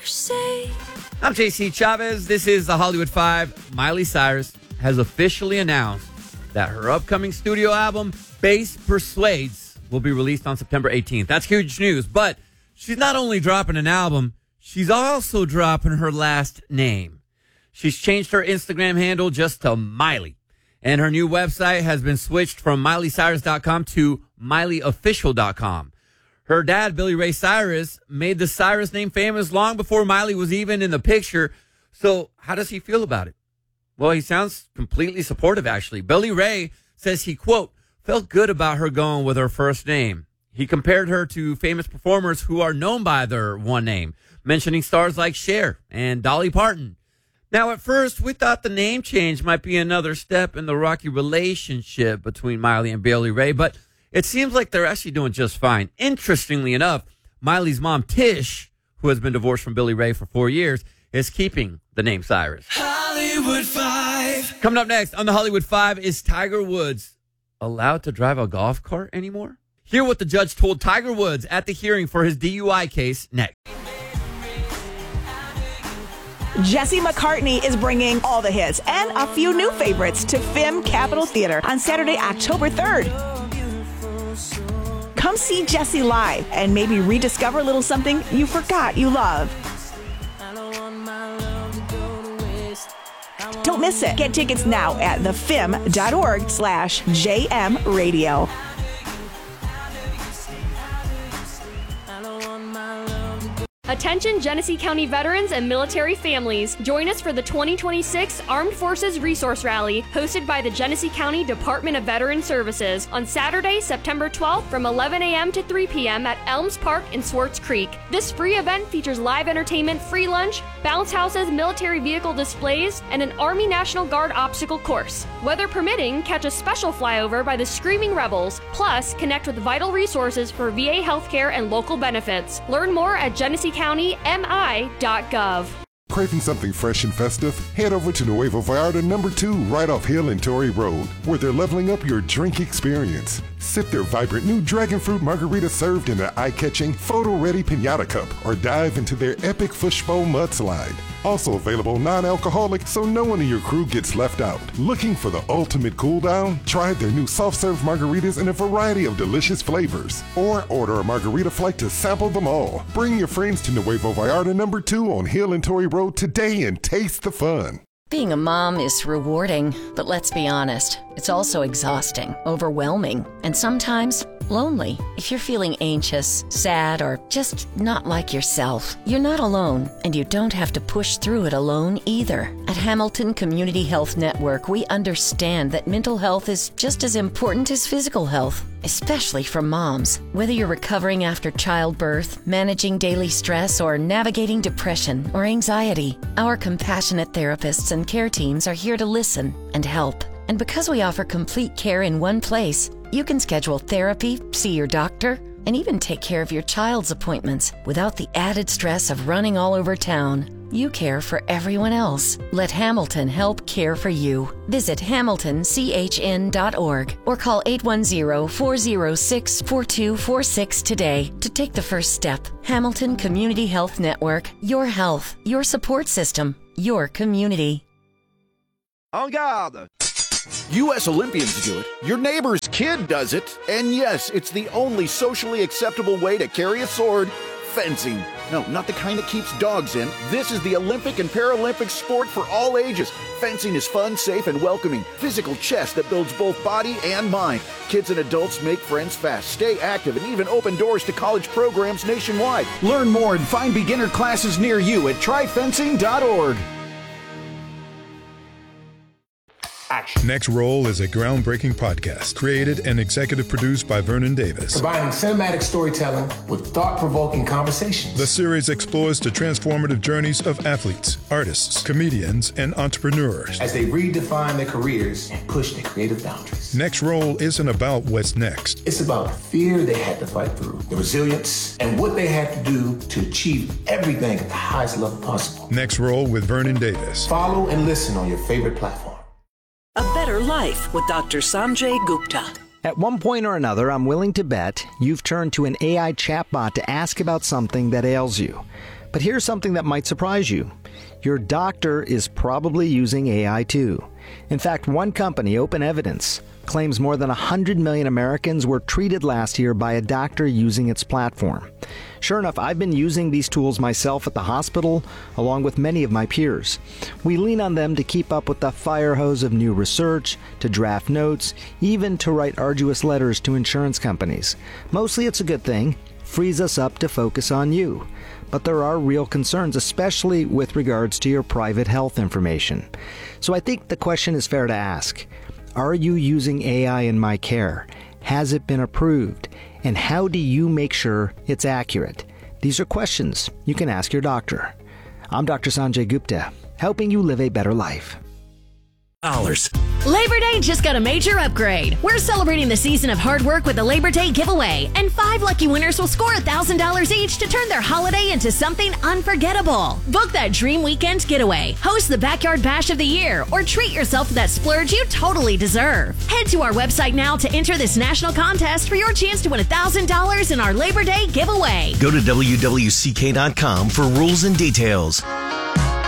say. I'm JC Chavez. This is the Hollywood Five. Miley Cyrus has officially announced that her upcoming studio album, Bass Persuades, will be released on September 18th. That's huge news. But she's not only dropping an album, she's also dropping her last name. She's changed her Instagram handle just to Miley. And her new website has been switched from MileyCyrus.com to MileyOfficial.com. Her dad, Billy Ray Cyrus, made the Cyrus name famous long before Miley was even in the picture. So how does he feel about it? Well, he sounds completely supportive, actually. Billy Ray says he, quote, felt good about her going with her first name. He compared her to famous performers who are known by their one name, mentioning stars like Cher and Dolly Parton. Now, at first, we thought the name change might be another step in the rocky relationship between Miley and Billy Ray, but it seems like they're actually doing just fine. Interestingly enough, Miley's mom, Tish, who has been divorced from Billy Ray for 4 years, is keeping the name Cyrus. Hollywood Five. Coming up next on the Hollywood Five, is Tiger Woods allowed to drive a golf cart anymore? Hear what the judge told Tiger Woods at the hearing for his DUI case next. Jesse McCartney is bringing all the hits and a few new favorites to FIM Capitol Theater on Saturday, October 3rd. Come see Jesse live and maybe rediscover a little something you forgot you love. Don't miss it. Get tickets now at thefim.org/JM Radio. Attention Genesee County veterans and military families. Join us for the 2026 Armed Forces Resource Rally hosted by the Genesee County Department of Veteran Services on Saturday, September 12th from 11 a.m. to 3 p.m. at Elms Park in Swartz Creek. This free event features live entertainment, free lunch, bounce houses, military vehicle displays, and an Army National Guard obstacle course. Weather permitting, catch a special flyover by the Screaming Rebels, plus connect with vital resources for VA healthcare and local benefits. Learn more at GeneseeCountyMI.gov. Craving something fresh and festive? Head over to Nuevo Vallarta No. 2 right off Hill and Torrey Road, where they're leveling up your drink experience. Sip their vibrant new dragon fruit margarita served in an eye-catching, photo-ready piñata cup, or dive into their epic fishbowl mudslide. Also available non-alcoholic, so no one in your crew gets left out. Looking for the ultimate cool down? Try their new soft-serve margaritas in a variety of delicious flavors. Or order a margarita flight to sample them all. Bring your friends to Nuevo Vallarta No. 2 on Hill and Torrey Road today and taste the fun. Being a mom is rewarding, but let's be honest, it's also exhausting, overwhelming, and sometimes lonely. If you're feeling anxious, sad, or just not like yourself, you're not alone, and you don't have to push through it alone either. At Hamilton Community Health Network, we understand that mental health is just as important as physical health, especially for moms. Whether you're recovering after childbirth, managing daily stress, or navigating depression or anxiety, our compassionate therapists and care teams are here to listen and help. And because we offer complete care in one place, you can schedule therapy, see your doctor, and even take care of your child's appointments without the added stress of running all over town. You care for everyone else. Let Hamilton help care for you. Visit hamiltonchn.org or call 810-406-4246 today to take the first step. Hamilton Community Health Network. Your health, your support system, your community. En garde! U.S. Olympians do it, your neighbor's kid does it, and yes, it's the only socially acceptable way to carry a sword, fencing. No, not the kind that keeps dogs in. This is the Olympic and Paralympic sport for all ages. Fencing is fun, safe, and welcoming. Physical chess that builds both body and mind. Kids and adults make friends fast, stay active, and even open doors to college programs nationwide. Learn more and find beginner classes near you at tryfencing.org. Action. Next Roll is a groundbreaking podcast created and executive produced by Vernon Davis. Combining cinematic storytelling with thought-provoking conversations. The series explores the transformative journeys of athletes, artists, comedians, and entrepreneurs as they redefine their careers and push their creative boundaries. Next Roll isn't about what's next. It's about the fear they had to fight through, the resilience, and what they had to do to achieve everything at the highest level possible. Next Roll with Vernon Davis. Follow and listen on your favorite platform. A Better Life with Dr. Sanjay Gupta. At one point or another, I'm willing to bet you've turned to an AI chatbot to ask about something that ails you. But here's something that might surprise you. Your doctor is probably using AI too. In fact, one company, Open Evidence, claims more than 100 million Americans were treated last year by a doctor using its platform. Sure enough, I've been using these tools myself at the hospital, along with many of my peers. We lean on them to keep up with the fire hose of new research, to draft notes, even to write arduous letters to insurance companies. Mostly it's a good thing, frees us up to focus on you. But there are real concerns, especially with regards to your private health information. So I think the question is fair to ask. Are you using AI in my care? Has it been approved? And how do you make sure it's accurate? These are questions you can ask your doctor. I'm Dr. Sanjay Gupta, helping you live a better life. Labor Day just got a major upgrade. We're celebrating the season of hard work with the Labor Day giveaway, and 5 lucky winners will score $1,000 each to turn their holiday into something unforgettable. Book that dream weekend getaway, host the Backyard Bash of the Year, or treat yourself to that splurge you totally deserve. Head to our website now to enter this national contest for your chance to win $1,000 in our Labor Day giveaway. Go to WWCK.com for rules and details.